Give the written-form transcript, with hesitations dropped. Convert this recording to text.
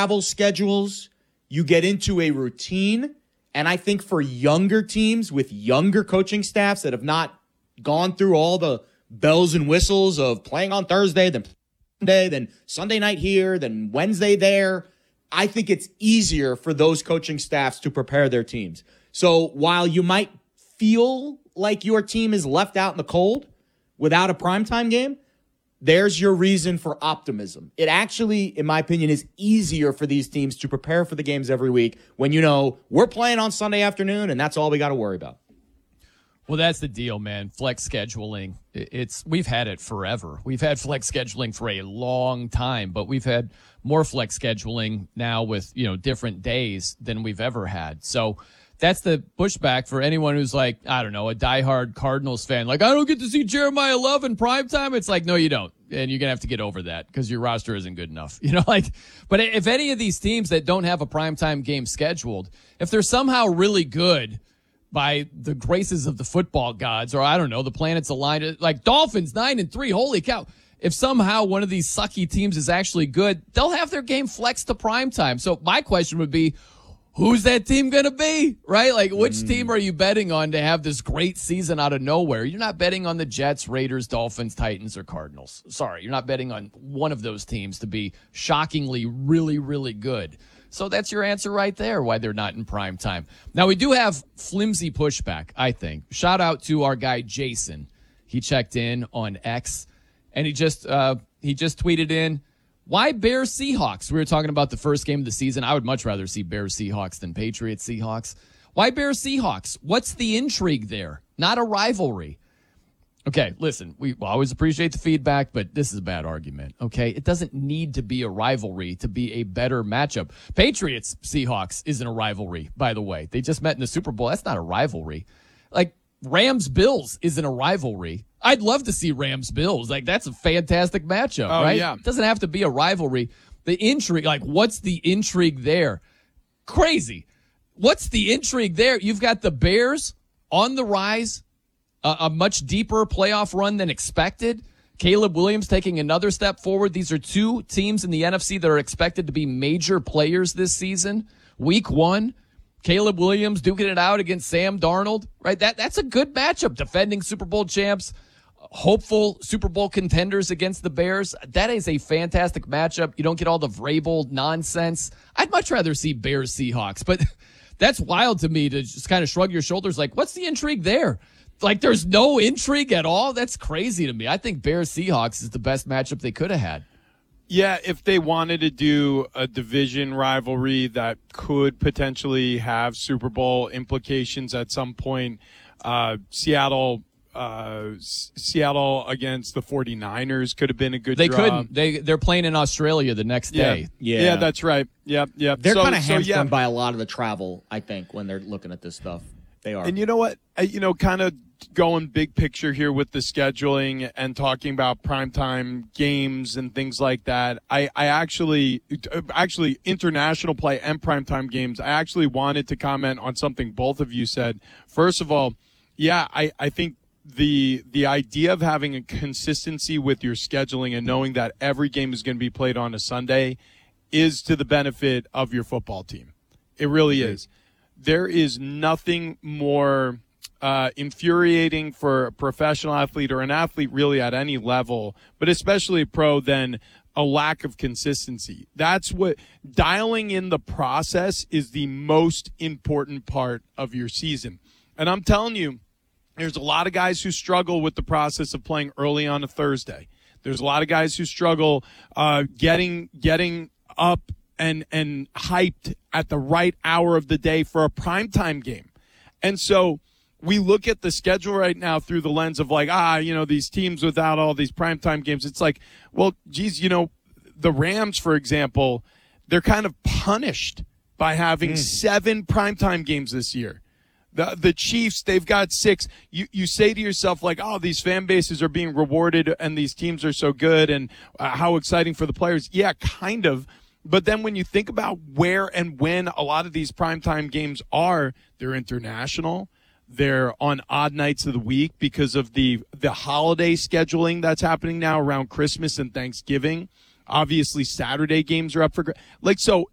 travel schedules, you get into a routine. And I think for younger teams with younger coaching staffs that have not gone through all the bells and whistles of playing on Thursday, then Sunday, then Sunday night here, then Wednesday there, I think it's easier for those coaching staffs to prepare their teams. So while you might feel like your team is left out in the cold without a primetime game, there's your reason for optimism. It actually, in my opinion, is easier for these teams to prepare for the games every week when you know we're playing on Sunday afternoon and that's all we got to worry about. Well, that's the deal, man. Flex scheduling. We've had it forever. We've had flex scheduling for a long time, but we've had more flex scheduling now with, different days than we've ever had. So that's the pushback for anyone who's like, I don't know, a diehard Cardinals fan. Like, I don't get to see Jeremiah Love in primetime. It's like, no, you don't. And you're going to have to get over that because your roster isn't good enough. But if any of these teams that don't have a primetime game scheduled, if they're somehow really good by the graces of the football gods, or I don't know, the planets aligned, like Dolphins 9-3, holy cow. If somehow one of these sucky teams is actually good, they'll have their game flexed to primetime. So my question would be, who's that team going to be, right? Like, which team are you betting on to have this great season out of nowhere? You're not betting on the Jets, Raiders, Dolphins, Titans, or Cardinals. Sorry, you're not betting on one of those teams to be shockingly really, really good. So that's your answer right there, why they're not in prime time. Now, we do have flimsy pushback, I think. Shout out to our guy, Jason. He checked in on X, and he just tweeted in, why Bears Seahawks? We were talking about the first game of the season. I would much rather see Bears Seahawks than Patriots Seahawks. Why Bears Seahawks? What's the intrigue there? Not a rivalry. Okay, listen, we always appreciate the feedback, but this is a bad argument, okay? It doesn't need to be a rivalry to be a better matchup. Patriots Seahawks isn't a rivalry, by the way. They just met in the Super Bowl. That's not a rivalry. Like, Rams Bills isn't a rivalry. I'd love to see Rams Bills. Like, that's a fantastic matchup, right? Yeah. It doesn't have to be a rivalry. The intrigue, like, what's the intrigue there? Crazy. What's the intrigue there? You've got the Bears on the rise, a much deeper playoff run than expected. Caleb Williams taking another step forward. These are two teams in the NFC that are expected to be major players this season. Week 1, Caleb Williams duking it out against Sam Darnold, right? That's a good matchup. Defending Super Bowl champs, hopeful Super Bowl contenders against the Bears. That is a fantastic matchup. You don't get all the Vrabel nonsense. I'd much rather see Bears Seahawks, but that's wild to me to just kind of shrug your shoulders like, what's the intrigue there? Like, there's no intrigue at all? That's crazy to me. I think Bears Seahawks is the best matchup they could have had. Yeah, if they wanted to do a division rivalry that could potentially have Super Bowl implications at some point, Seattle against the 49ers could have been a good draw. Couldn't. They're playing in Australia the next day. Yeah, that's right. Yep. They're kind of hamstrung by a lot of the travel, I think, when they're looking at this stuff. They are. And you know what? Kind of going big picture here with the scheduling and talking about primetime games and things like that. I actually international play and primetime games. I actually wanted to comment on something both of you said. First of all, yeah, I think the idea of having a consistency with your scheduling and knowing that every game is going to be played on a Sunday is to the benefit of your football team. It really is. There is nothing more infuriating for a professional athlete or an athlete really at any level, but especially a pro, than a lack of consistency. That's what dialing in the process is the most important part of your season. And I'm telling you, there's a lot of guys who struggle with the process of playing early on a Thursday. There's a lot of guys who struggle getting up and hyped at the right hour of the day for a primetime game. And so we look at the schedule right now through the lens of like, these teams without all these primetime games. It's like, well, geez, the Rams, for example, they're kind of punished by having 7 primetime games this year. The Chiefs, they've got 6. You say to yourself, like, oh, these fan bases are being rewarded and these teams are so good and how exciting for the players. Yeah, kind of. But then when you think about where and when a lot of these primetime games are, they're international. They're on odd nights of the week because of the holiday scheduling that's happening now around Christmas and Thanksgiving. Obviously, Saturday games are up for so